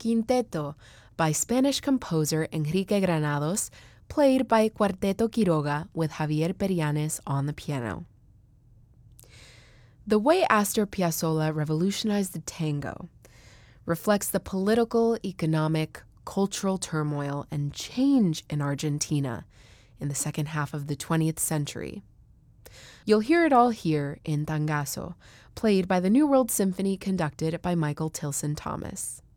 Quinteto by Spanish composer Enrique Granados, played by Cuarteto Quiroga with Javier Perianes on the piano. The way Astor Piazzolla revolutionized the tango reflects the political, economic, cultural turmoil and change in Argentina in the second half of the 20th century. You'll hear it all here in Tangazo, played by the New World Symphony conducted by Michael Tilson Thomas.